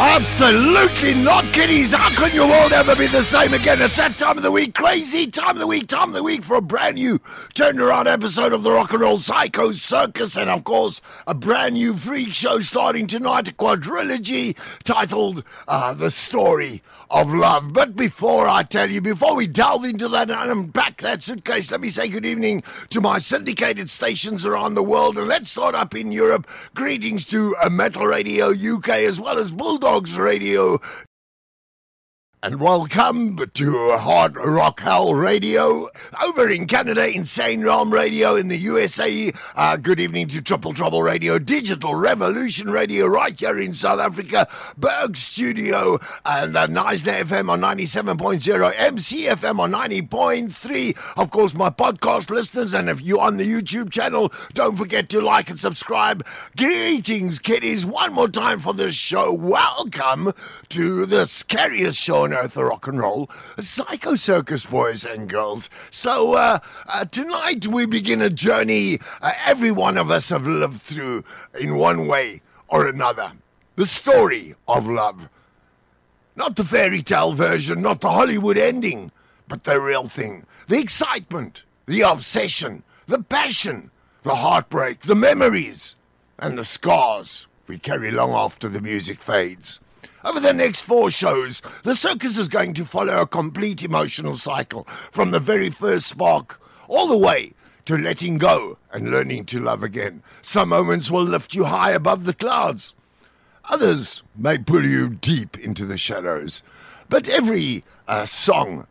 Absolutely not, kiddies. How can your world ever be the same again? It's that time of the week, crazy time of the week for a brand new turned around episode of the Rock and Roll Psycho Circus, and of course, a brand new freak show starting tonight, a quadrilogy titled The Story of Love. But before we delve into that and unpack that suitcase, let me say good evening to my syndicated stations around the world, and let's start up in Europe. Greetings to Metal Radio UK as well as Bulldogs Radio. And welcome to Hard Rock Hell Radio. Over in Canada, Insane Realm Radio. In the USA, good evening to Triple Trouble Radio, Digital Revolution Radio right here in South Africa, Berg Studio, and Neisner FM on 97.0, MCFM on 90.3. Of course, my podcast listeners, and if you're on the YouTube channel, don't forget to like and subscribe. Greetings, kiddies, one more time for this show. Welcome to the scariest show on earth, the Rock and Roll Psycho Circus, boys and girls. So tonight we begin a journey every one of us have lived through in one way or another. The story of love. Not the fairy tale version, not the Hollywood ending, but the real thing. The excitement, the obsession, the passion, the heartbreak, the memories, and the scars we carry long after the music fades. Over the next 4 shows, the circus is going to follow a complete emotional cycle from the very first spark all the way to letting go and learning to love again. Some moments will lift you high above the clouds. Others may pull you deep into the shadows. But every song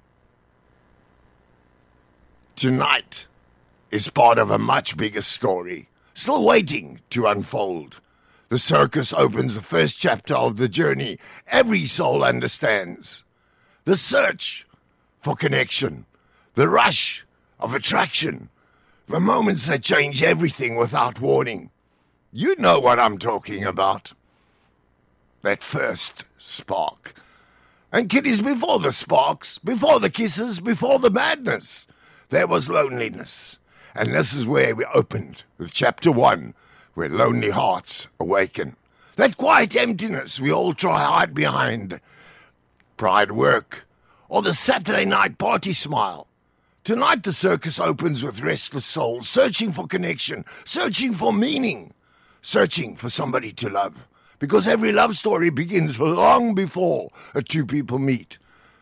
tonight is part of a much bigger story, still waiting to unfold. The circus opens the first chapter of the journey every soul understands. The search for connection, the rush of attraction, the moments that change everything without warning. You know what I'm talking about. That first spark. And kiddies, before the sparks, before the kisses, before the madness, there was loneliness. And this is where we opened with chapter 1. Where lonely hearts awaken. That quiet emptiness we all try hide behind. Pride work. Or the Saturday night party smile. Tonight the circus opens with restless souls, searching for connection, searching for meaning, searching for somebody to love. Because every love story begins long before two people meet.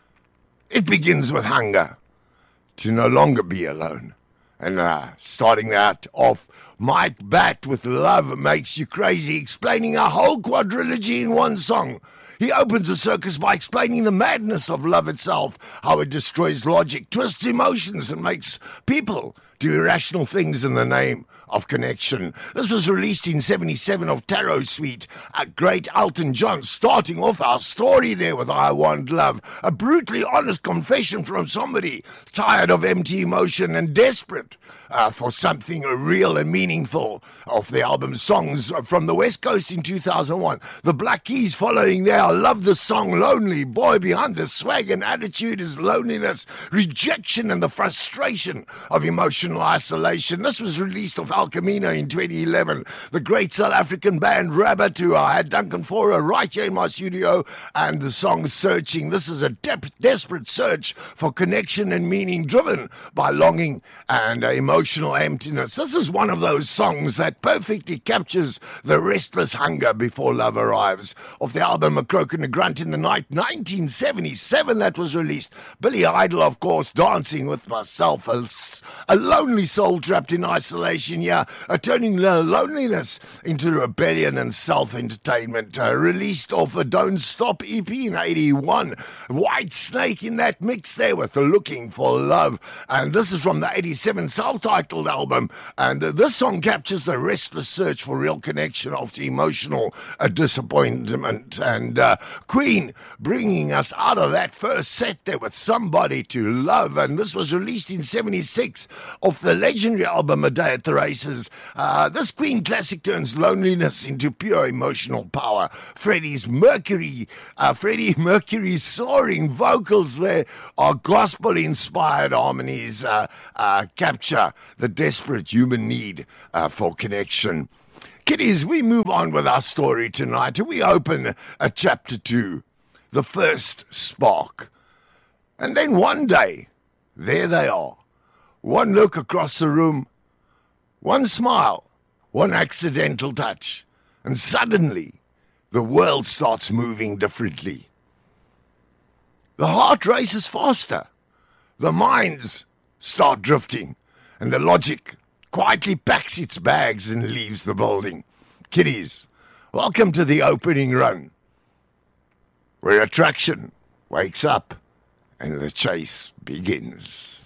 It begins with hunger to no longer be alone. And starting that off, Mike Batt with Love Makes You Crazy, explaining a whole quadrilogy in one song. He opens the circus by explaining the madness of love itself, how it destroys logic, twists emotions, and makes people do irrational things in the name of connection. This was released in 77 of Tarot Suite, a great Elton John, starting off our story there with I Want Love, a brutally honest confession from somebody tired of empty emotion and desperate for something real and meaningful. Of the album Songs from the West Coast in 2001, the Black Keys following there. I love the song Lonely. Boy, behind the swag and attitude is loneliness, rejection, and the frustration of emotional isolation. This was released off El Camino in 2011. The great South African band Rabbit, who I had Duncan Fora right here in my studio, and the song Searching. This is a desperate search for connection and meaning, driven by longing and emotional emptiness. This is one of those songs that perfectly captures the restless hunger before love arrives. Of the album A Croak and a Grunt in the Night, 1977, that was released. Billy Idol, of course, Dancing with Myself, a lonely soul trapped in isolation, turning loneliness into rebellion and self-entertainment. Released off a Don't Stop EP in 81. White Snake in that mix there with Looking for Love. And this is from the 87 self-titled album. And this song captures the restless search for real connection after emotional disappointment. And Queen bringing us out of that first set there with Somebody to Love. And this was released in 76 of the legendary album A Day at the Races. This Queen classic turns loneliness into pure emotional power. Freddie Mercury's soaring vocals there are gospel-inspired harmonies capture the desperate human need for connection. Kiddies, we move on with our story tonight. We open at chapter 2, the first spark. And then one day, there they are. One look across the room, one smile, one accidental touch, and suddenly the world starts moving differently. The heart races faster, the minds start drifting, and the logic quietly packs its bags and leaves the building. Kiddies, welcome to the opening run, where attraction wakes up and the chase begins.